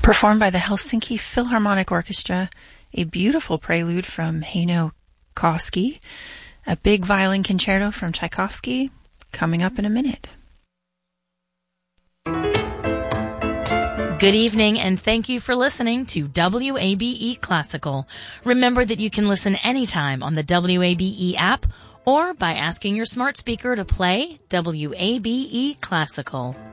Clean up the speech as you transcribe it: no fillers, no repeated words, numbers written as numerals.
performed by the Helsinki Philharmonic Orchestra, a beautiful prelude from Heino Koski, a big violin concerto from Tchaikovsky, coming up in a minute. Good evening, and thank you for listening to WABE Classical. Remember that you can listen anytime on the WABE app or by asking your smart speaker to play WABE Classical.